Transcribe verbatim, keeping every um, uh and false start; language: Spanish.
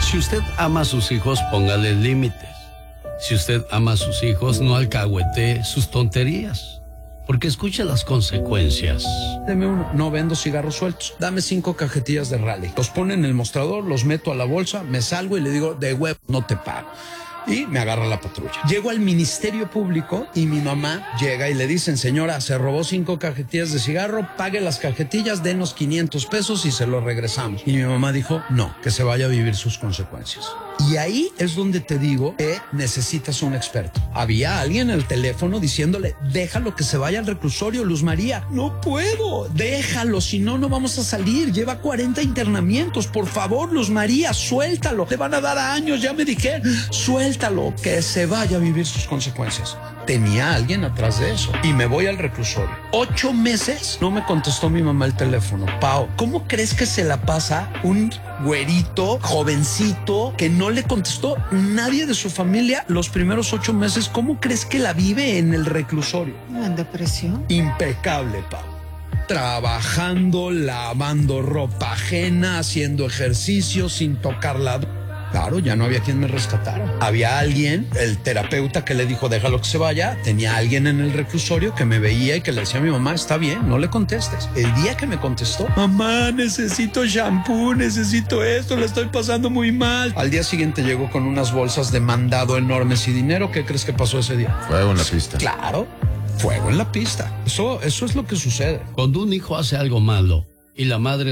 Si usted ama a sus hijos, póngale límites. Si usted ama a sus hijos, no alcahuetee sus tonterías, porque escuche las consecuencias. Deme uno. No vendo cigarros sueltos. Dame cinco cajetillas de Raleigh. Los pone en el mostrador, los meto a la bolsa, me salgo y le digo, de web no te pago. Y me agarra la patrulla. Llego al Ministerio Público y mi mamá llega y le dicen, señora, se robó cinco cajetillas de cigarro, pague las cajetillas, denos quinientos pesos y se lo regresamos. Y mi mamá dijo, no, que se vaya a vivir sus consecuencias. Y ahí es donde te digo que necesitas un experto. Había alguien en el teléfono diciéndole, déjalo que se vaya al reclusorio, Luz María. No puedo, déjalo, si no, no vamos a salir. Lleva cuarenta internamientos, por favor, Luz María, suéltalo. Le van a dar años, ya me dije, suéltalo, que se vaya a vivir sus consecuencias. Tenía alguien atrás de eso y me voy al reclusorio. Ocho meses no me contestó mi mamá el teléfono. Pao, ¿cómo crees que se la pasa un güerito, jovencito, que no le contestó nadie de su familia los primeros ocho meses? ¿Cómo crees que la vive en el reclusorio? ¿En depresión? Impecable, Pao. Trabajando, lavando ropa ajena, haciendo ejercicio sin tocarla. Claro, ya no había quien me rescatara. Había alguien, el terapeuta, que le dijo, déjalo que se vaya. Tenía alguien en el reclusorio que me veía y que le decía a mi mamá, está bien, no le contestes. El día que me contestó, mamá, necesito shampoo, necesito esto, le estoy pasando muy mal. Al día siguiente llegó con unas bolsas de mandado enormes y dinero. ¿Qué crees que pasó ese día? Fuego en la pista. Claro, fuego en la pista. Eso, eso es lo que sucede. Cuando un hijo hace algo malo y la madre